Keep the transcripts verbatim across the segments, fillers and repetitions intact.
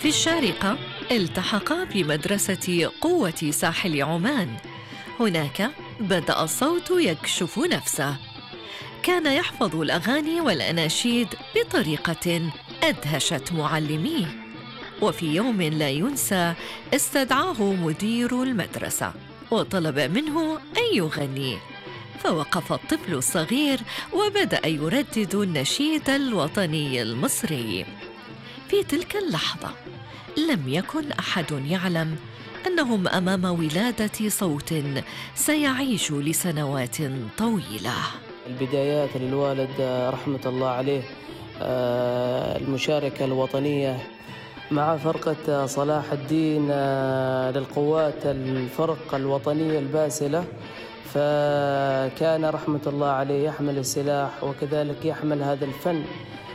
في الشارقة التحق بمدرسة قوة ساحل عمان. هناك بدأ الصوت يكشف نفسه. كان يحفظ الأغاني والأناشيد بطريقة أدهشت معلميه. وفي يوم لا ينسى استدعاه مدير المدرسة وطلب منه أن يغني، فوقف الطفل الصغير وبدأ يردد النشيد الوطني المصري. في تلك اللحظة لم يكن أحد يعلم أنهم أمام ولادة صوت سيعيش لسنوات طويلة. البدايات للوالد رحمة الله عليه، المشاركة الوطنية مع فرقة صلاح الدين للقوات الفرق الوطنية الباسلة، فكان رحمة الله عليه يحمل السلاح وكذلك يحمل هذا الفن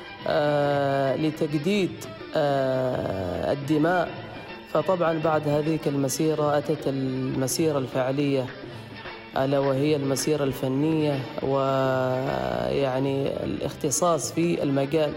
لتجديد الدماء. فطبعا بعد هذه المسيرة أتت المسيرة الفعلية، ألا وهي المسيرة الفنية ويعني الاختصاص في المجال.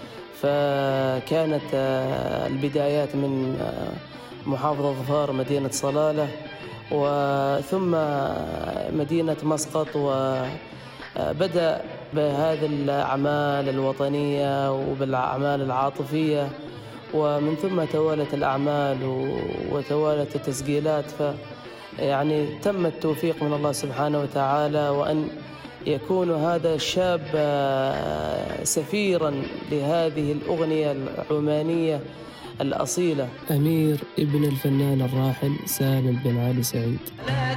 فكانت البدايات من محافظة ظفار مدينة صلالة وثم مدينة مسقط، وبدأ بهذه الأعمال الوطنية وبالأعمال العاطفية، ومن ثم توالت الأعمال وتوالت التسجيلات. ف يعني تم التوفيق من الله سبحانه وتعالى، وأن يكون هذا الشاب سفيراً لهذه الأغنية العمانية الأصيلة. أمير ابن الفنان الراحل سالم بن علي سعيد.